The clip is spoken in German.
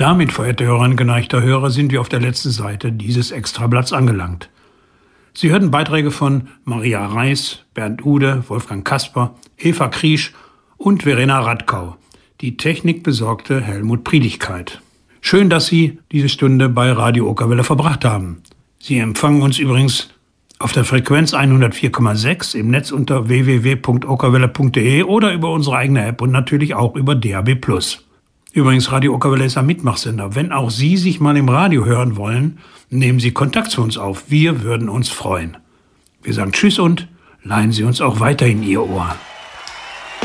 Damit, verehrte Hörerinnen, geneigter Hörer, sind wir auf der letzten Seite dieses Extrablatts angelangt. Sie hörten Beiträge von Maria Reis, Bernd Ude, Wolfgang Kasper, Eva Kriesch und Verena Radkau. Die Technik besorgte Helmut Priedigkeit. Schön, dass Sie diese Stunde bei Radio Okerwelle verbracht haben. Sie empfangen uns übrigens auf der Frequenz 104,6 im Netz unter www.okerwelle.de oder über unsere eigene App und natürlich auch über DAB+. Übrigens, Radio Okerwelle ist ein Mitmachsender. Wenn auch Sie sich mal im Radio hören wollen, nehmen Sie Kontakt zu uns auf. Wir würden uns freuen. Wir sagen Tschüss und leihen Sie uns auch weiterhin Ihr Ohr.